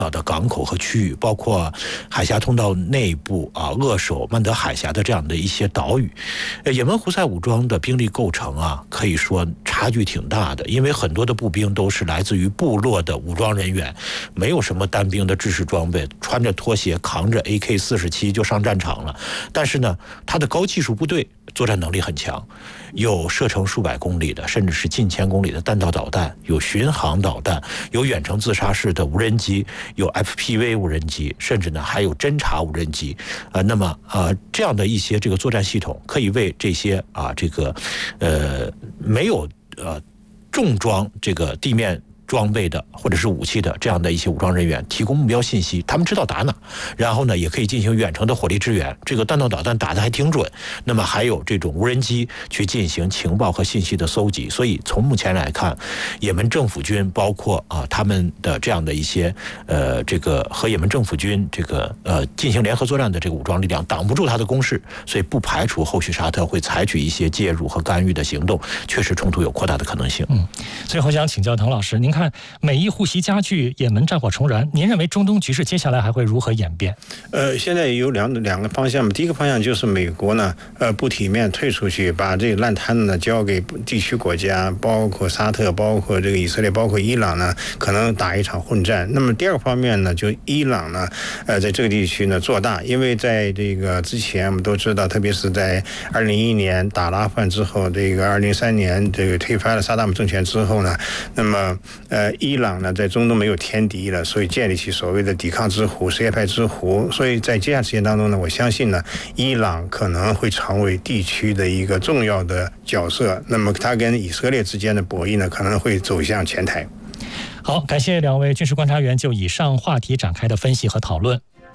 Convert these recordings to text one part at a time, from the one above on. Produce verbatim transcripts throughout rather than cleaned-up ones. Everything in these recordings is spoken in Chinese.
的港口和区域，包括海峡通道内部啊，扼守曼德海峡的这样的一些岛屿。也门胡塞武装的兵力构成啊，可以说差距挺大的，因为很多的步兵都是来自于部落的武装人员，没有什么单兵的制式装备，穿着拖鞋扛着 A K 四十七就上战场了。但是呢，他的高技术部队作战能力很强，有射程数百公里的，甚至是近千公里的弹道导弹，有巡航导弹，有远程自杀式的无人机，有 F P V 无人机，甚至呢还有侦察无人机。呃，那么呃这样的一些这个作战系统，可以为这些啊这个呃没有呃重装这个地面装备的或者是武器的这样的一些武装人员提供目标信息，他们知道打哪，然后呢也可以进行远程的火力支援，这个弹道导弹打得还挺准。那么还有这种无人机去进行情报和信息的搜集。所以从目前来看，也门政府军包括啊他们的这样的一些呃这个和也门政府军这个呃进行联合作战的这个武装力量挡不住他的攻势，所以不排除后续沙特会采取一些介入和干预的行动，确实冲突有扩大的可能性。 嗯，最后想请教滕老师，您看美伊互袭加剧，也门战火重燃，您认为中东局势接下来还会如何演变？ 呃，现在有两两个方向嘛。第一个方向就是美国呢，呃，不体面退出去，把这个烂摊子呢交给地区国家，包括沙特，包括这个以色列，包括伊朗呢，可能打一场混战。那么第二个方面呢，就伊朗呢，呃，在这个地区呢做大，因为在这个之前我们都知道，特别是在二零一一年打了阿富汗之后，这个二零三年这个推翻了萨达姆政权之后呢，那么呃，伊朗呢在中东没有天敌了，所以建立起所谓的抵抗之湖、什叶派之湖。所以在接下来时间当中呢，我相信呢，伊朗可能会成为地区的一个重要的角色。那么它跟以色列之间的博弈呢，可能会走向前台。 好，感谢两位军事观察员就以上话题展开的分析和讨论。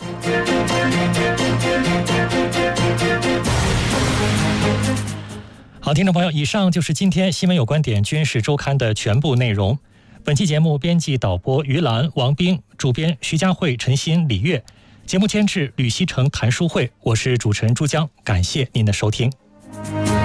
好，听众朋友，以上就是今天新闻有观点军事周刊的全部内容。本期节目编辑导播于兰、王斌，主编徐佳慧、陈鑫、李月，节目监制吕希成、谭淑慧，我是主持人朱江，感谢您的收听。